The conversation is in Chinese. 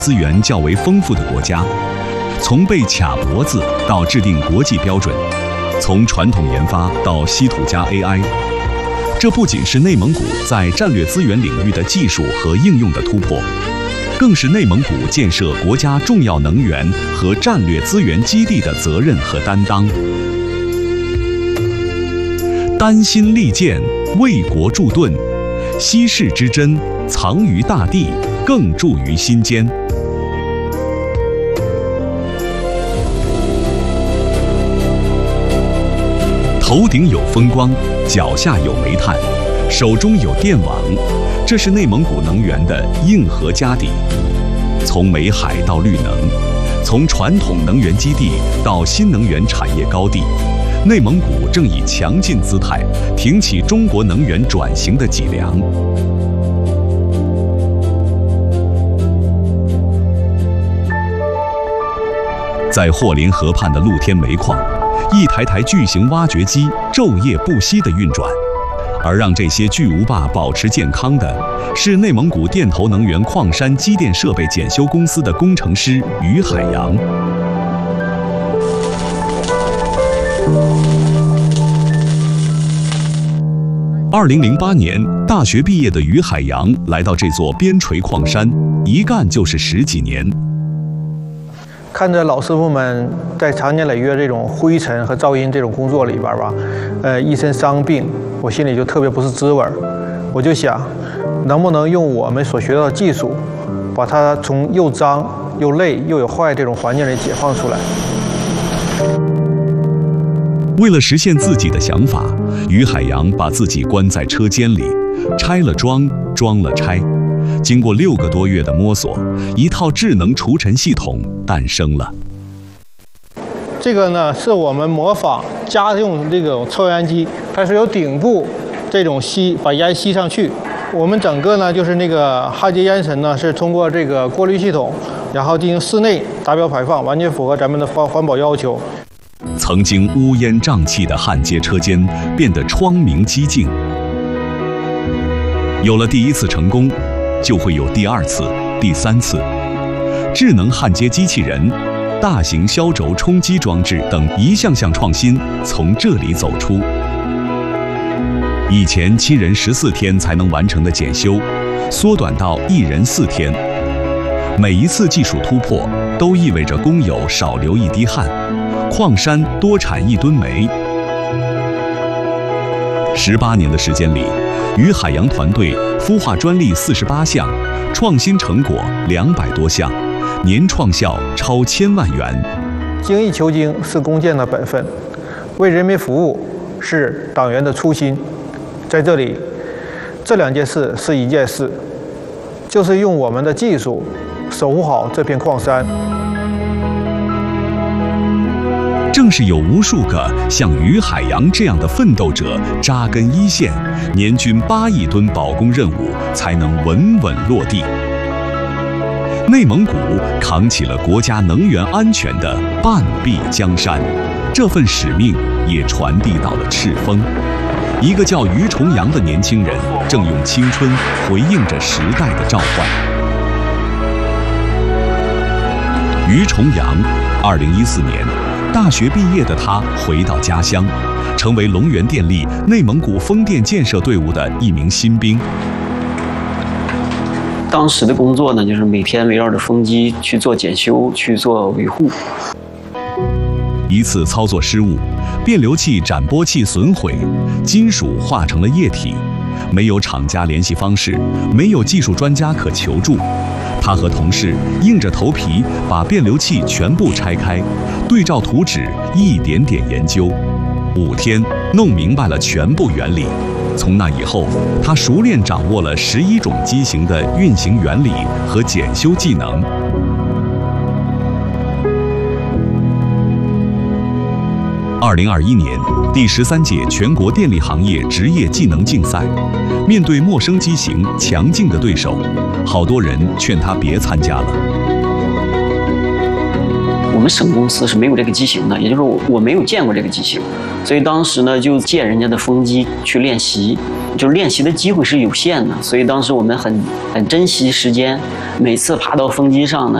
资源较为丰富的国家，从被卡脖子到制定国际标准，从传统研发到稀土加 AI， 这不仅是内蒙古在战略资源领域的技术和应用的突破，更是内蒙古建设国家重要能源和战略资源基地的责任和担当。丹心利剑，为国铸盾，稀世之珍藏于大地，更铸于心间。头顶有风光，脚下有煤炭，手中有电网，这是内蒙古能源的硬核家底。从煤海到绿能，从传统能源基地到新能源产业高地，内蒙古正以强劲姿态挺起中国能源转型的脊梁。在霍林河畔的露天煤矿，一台台巨型挖掘机昼夜不息地运转，而让这些巨无霸保持健康的是内蒙古电投能源矿山机电设备检修公司的工程师于海洋。2008年，大学毕业的于海洋来到这座边陲矿山，一干就是10几年。 看着老师傅们在长年累月这种灰尘和噪音这种工作里边吧，一身伤病，我心里就特别不是滋味儿。我就想，能不能用我们所学到的技术，把它从又脏又累又有坏这种环境里解放出来。 为了实现自己的想法，于海洋把自己关在车间里，拆了装，装了拆。经过6个多月的摸索，一套智能除尘系统诞生了。 这个呢，是我们模仿家用这种抽烟机，它是有顶部这种吸，把烟吸上去。我们整个呢，就是那个焊接烟尘呢，是通过这个过滤系统，然后进行室内达标排放，完全符合咱们的环保要求。 曾经乌烟瘴气的焊接车间变得窗明几净。有了第1次成功，就会有第2次、第3次。智能焊接机器人、大型消轴冲击装置等一项项创新从这里走出。以前7人14天才能完成的检修，缩短到1人4天。每一次技术突破，都意味着工友少流一滴汗，矿山多产1吨煤。18年的时间里，于海洋团队孵化专利48项，创新成果200多项，年创效超1000万元。 精益求精是工匠的本分，为人民服务是党员的初心。在这里，这2件事是一件事，就是用我们的技术守护好这片矿山。 正是有无数个像于海洋这样的奋斗者扎根一线，年均8亿吨保供任务才能稳稳落地。内蒙古扛起了国家能源安全的半壁江山，这份使命也传递到了赤峰。一个叫于重阳的年轻人，正用青春回应着时代的召唤。于重阳，2014年。大学毕业的他回到家乡，成为龙源电力内蒙古风电建设队伍的一名新兵。 当时的工作呢，就是每天围绕着风机去做检修、去做维护。 一次操作失误，变流器斩波器损毁，金属化成了液体，没有厂家联系方式，没有技术专家可求助。他和同事硬着头皮把变流器全部拆开，对照图纸一点点研究，5天弄明白了全部原理。从那以后，他熟练掌握了11种机型的运行原理和检修技能。2021年，第13届全国电力行业职业技能竞赛，面对陌生机型、强劲的对手，好多人劝他别参加了。 我们省公司是没有这个机型的，也就是说我没有见过这个机型，所以当时呢就借人家的风机去练习，就是练习的机会是有限的，所以当时我们很珍惜时间，每次爬到风机上呢。